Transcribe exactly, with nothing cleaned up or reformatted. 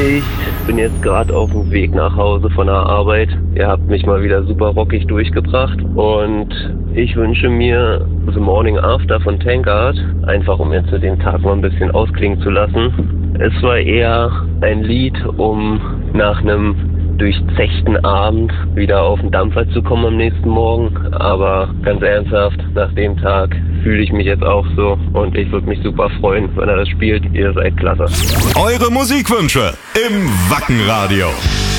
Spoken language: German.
Ich bin jetzt gerade auf dem Weg nach Hause von der Arbeit. Ihr habt mich mal wieder super rockig durchgebracht und ich wünsche mir The Morning After von Tankard, einfach um jetzt den Tag mal ein bisschen ausklingen zu lassen. Es war eher ein Lied, um nach einem durchzechten Abend wieder auf den Dampfer zu kommen am nächsten Morgen. Aber ganz ernsthaft, nach dem Tag fühle ich mich jetzt auch so und ich würde mich super freuen, wenn er das spielt. Ihr seid klasse. Eure Musikwünsche im Wackenradio.